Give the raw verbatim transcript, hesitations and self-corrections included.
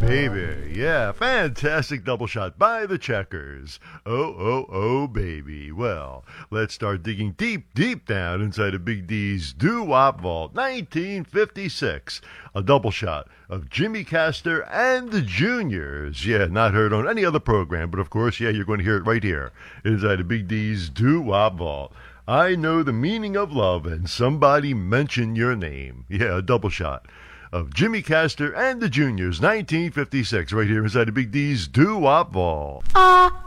baby. Yeah, fantastic double shot by the Checkers. Oh, oh, oh, baby. Well, let's start digging deep, deep down inside of Big D's Doo-Wop Vault, nineteen fifty-six. A double shot of Jimmy Castor and the Juniors. Yeah, not heard on any other program, but of course, yeah, you're going to hear it right here inside of Big D's Doo-Wop Vault. I know the meaning of love and somebody mention your name. Yeah, a double shot of Jimmy Castor and the Juniors, nineteen fifty-six, right here inside of Big D's Doo-Wop Vault. Ah.